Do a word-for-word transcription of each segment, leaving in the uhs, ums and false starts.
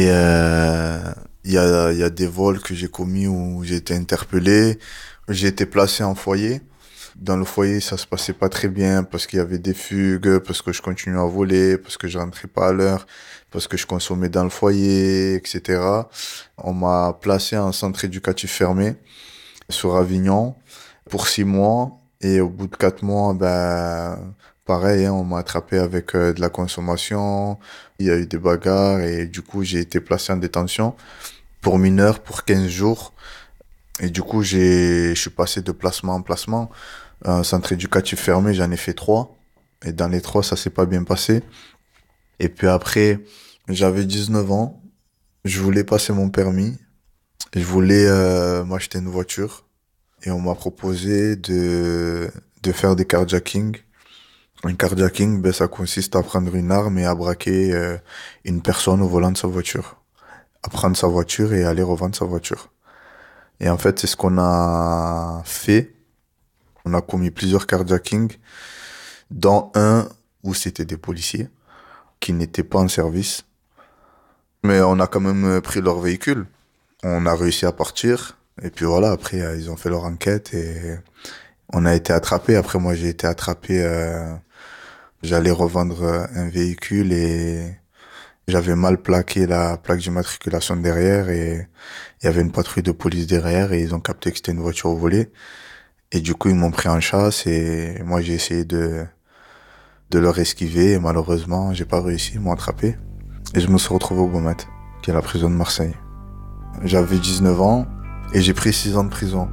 Et euh, il y a, il y a des vols que j'ai commis où j'ai été interpellé. J'ai été placé en foyer. Dans le foyer, ça se passait pas très bien parce qu'il y avait des fugues, parce que je continuais à voler, parce que je rentrais pas à l'heure, parce que je consommais dans le foyer, et cetera. On m'a placé en centre éducatif fermé sur Avignon pour six mois. Et au bout de quatre mois, ben, pareil, hein, on m'a attrapé avec euh, de la consommation. Il y a eu des bagarres et du coup, j'ai été placé en détention pour mineurs pour quinze jours. Et du coup, j'ai, je suis passé de placement en placement. Un centre éducatif fermé, j'en ai fait trois. Et dans les trois, ça s'est pas bien passé. Et puis après, j'avais dix-neuf ans. Je voulais passer mon permis. Je voulais euh, m'acheter une voiture. Et on m'a proposé de, de faire des carjackings. Un carjacking, ben, ça consiste à prendre une arme et à braquer euh, une personne au volant de sa voiture. À prendre sa voiture et aller revendre sa voiture. Et en fait, c'est ce qu'on a fait. On a commis plusieurs carjackings, dont un où c'était des policiers qui n'étaient pas en service. Mais on a quand même pris leur véhicule. On a réussi à partir. Et puis voilà, après, euh, ils ont fait leur enquête et on a été attrapés. Après, moi, j'ai été attrapé. Euh, j'allais revendre euh, un véhicule et j'avais mal plaqué la plaque d'immatriculation derrière et il y avait une patrouille de police derrière et ils ont capté que c'était une voiture volée. Et du coup, ils m'ont pris en chasse et moi, j'ai essayé de, de leur esquiver et malheureusement, j'ai pas réussi, ils m'ont attrapé. Et je me suis retrouvé au Beaumet, qui est la prison de Marseille. J'avais dix-neuf ans et j'ai pris six ans de prison.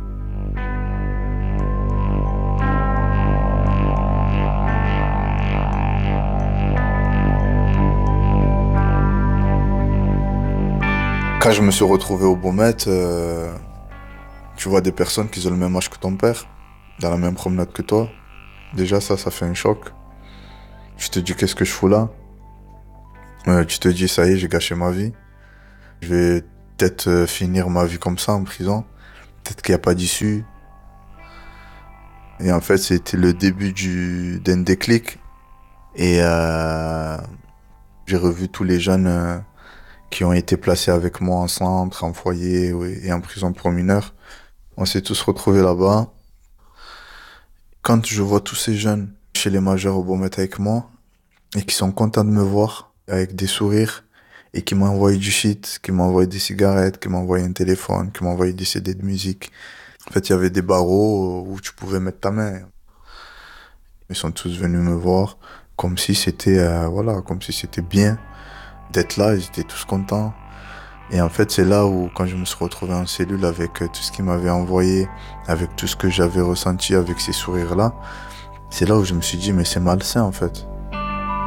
Quand je me suis retrouvé au Beaumet, euh, tu vois des personnes qui ont le même âge que ton père, dans la même promenade que toi. Déjà, ça, ça fait un choc. Tu te dis, qu'est-ce que je fous là? Euh, tu te dis, ça y est, j'ai gâché ma vie. Je vais peut-être euh, finir ma vie comme ça en prison. Peut-être qu'il n'y a pas d'issue. Et en fait, c'était le début du, d'un déclic. Et euh, j'ai revu tous les jeunes euh, qui ont été placés avec moi en centre, en foyer oui, et en prison pour mineurs. On s'est tous retrouvés là-bas. Quand je vois tous ces jeunes chez les majeurs au Beaumet avec moi et qui sont contents de me voir avec des sourires et qui m'envoient du shit, qui m'envoient des cigarettes, qui m'envoient un téléphone, qui m'envoient des C D de musique. En fait, il y avait des barreaux où tu pouvais mettre ta main. Ils sont tous venus me voir comme si c'était euh, voilà, comme si c'était bien d'être là, ils étaient tous contents. Et en fait, c'est là où, quand je me suis retrouvé en cellule avec euh, tout ce qu'ils m'avaient envoyé, avec tout ce que j'avais ressenti avec ces sourires-là, c'est là où je me suis dit, mais c'est malsain en fait.